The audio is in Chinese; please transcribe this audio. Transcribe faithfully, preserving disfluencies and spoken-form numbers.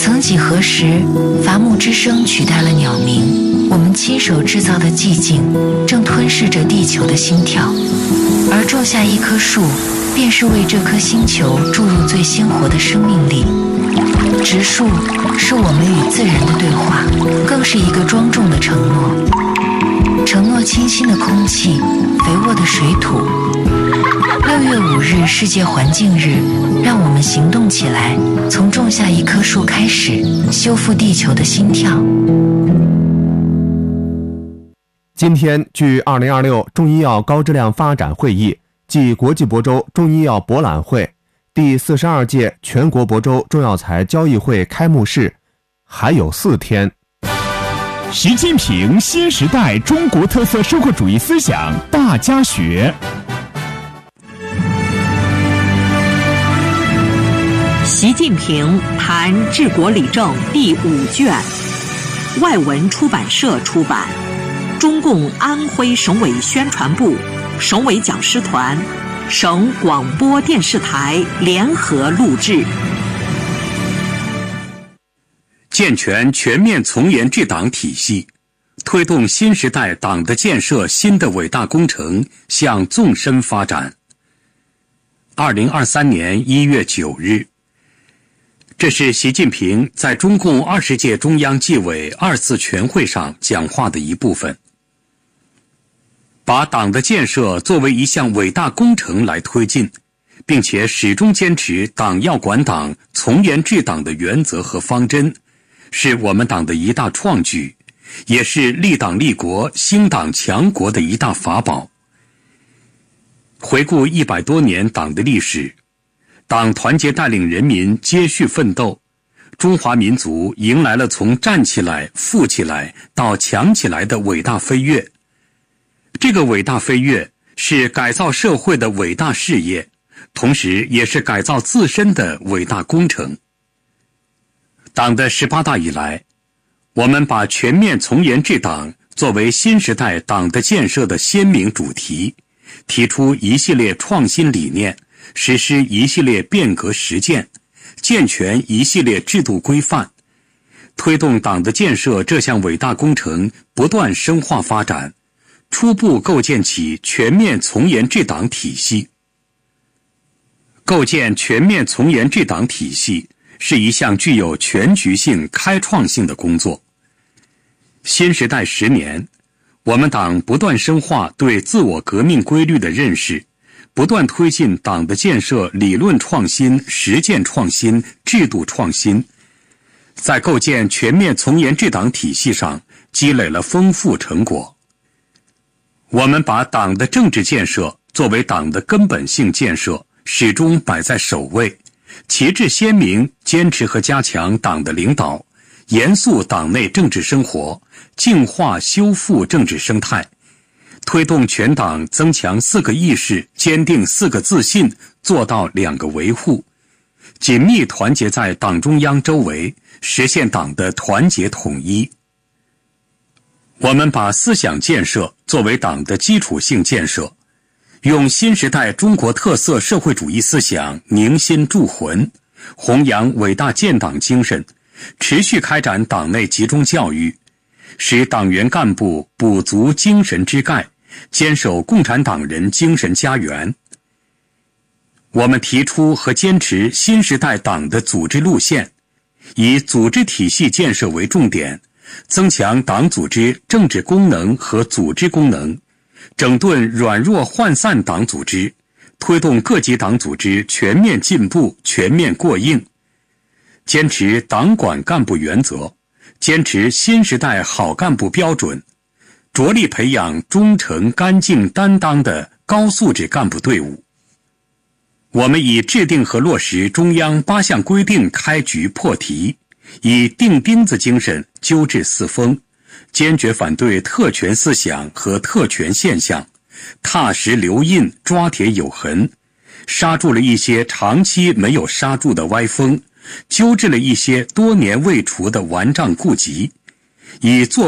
曾几何时，伐木之声取代了鸟鸣，我们亲手制造的寂静正吞噬着地球的心跳，而种下一棵树，便是为这颗星球注入最鲜活的生命力。植树是我们与自然的对话，更是一个庄重的承诺，承诺清新的空气，肥沃的水土。六月五日世界环境日，让我们行动起来，从种下一棵树开始，修复地球的心跳。 今天，距二零二六中医药高质量发展会议暨国际亳州中医药博览会第四十二届全国亳州中药材交易会开幕式还有四天。 习近平新时代中国特色社会主义思想大家学。 习近平谈治国理政第五卷，外文出版社出版，中共安徽省委宣传部、省委讲师团、省广播电视台联合录制。 健全全面从严治党体系，推动新时代党的建设新的伟大工程向纵深发展。二零二三年一月九日，这是习近平在中共二十届中央纪委二次全会上讲话的一部分。把党的建设作为一项伟大工程来推进，并且始终坚持党要管党、从严治党的原则和方针，是我们党的一大创举，也是立党立国、兴党强国的一大法宝。回顾一百多年党的历史，党团结带领人民接续奋斗，中华民族迎来了从站起来、富起来到强起来的伟大飞跃。这个伟大飞跃是改造社会的伟大事业，同时也是改造自身的伟大工程。党的十八大以来，我们把全面从严治党作为新时代党的建设的鲜明主题，提出一系列创新理念，实施一系列变革实践，健全一系列制度规范，推动党的建设这项伟大工程不断深化发展，初步构建起全面从严治党体系。构建全面从严治党体系是一项具有全局性、开创性的工作。新时代十年，我们党不断深化对自我革命规律的认识，不断推进党的建设理论创新、实践创新、制度创新，在构建全面从严治党体系上积累了丰富成果。我们把党的政治建设作为党的根本性建设，始终摆在首位，旗帜鲜明，坚持和加强党的领导，严肃党内政治生活，净化修复政治生态，推动全党增强四个意识，坚定四个自信，做到两个维护，紧密团结在党中央周围，实现党的团结统一。我们把思想建设作为党的基础性建设，用新时代中国特色社会主义思想凝心铸魂，弘扬伟大建党精神，持续开展党内集中教育，使党员干部补足精神之钙，坚守共产党人精神家园。我们提出和坚持新时代党的组织路线，以组织体系建设为重点，增强党组织政治功能和组织功能，整顿软弱涣散党组织，推动各级党组织全面进步、全面过硬，坚持党管干部原则，坚持新时代好干部标准，着力培养忠诚、干净、担当的高素质干部队伍。我们以制定和落实中央八项规定开局破题，以钉钉子精神纠治四风，坚决反对特权思想和特权现象，踏实留印，抓铁有痕，刹住了一些长期没有刹住的歪风，纠治了一些多年未除的顽瘴痼疾，以做